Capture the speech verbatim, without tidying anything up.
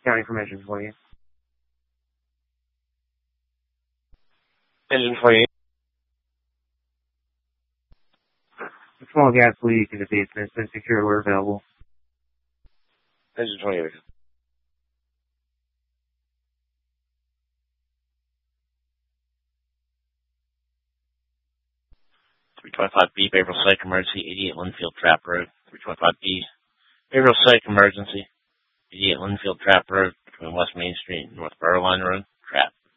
County information for you. Engine twenty-eight. A small gas leak in the basement has been secured where available. Engine twenty-eight. three twenty-five B, Behavioral Psych Emergency, eighty-eight Linfield Trap Road. three twenty-five B, Behavioral Psych Emergency, eighty-eight Linfield Trap Road, between West Main Street and North Borough Line Road, Trap.